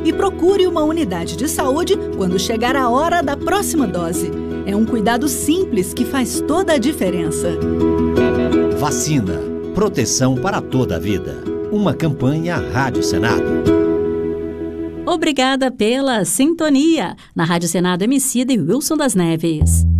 e procure uma unidade de saúde quando chegar a hora da próxima dose. É um cuidado simples que faz toda a diferença. Vacina. Proteção para toda a vida. Uma campanha Rádio Senado. Obrigada pela sintonia. Na Rádio Senado, Emicida e Wilson das Neves.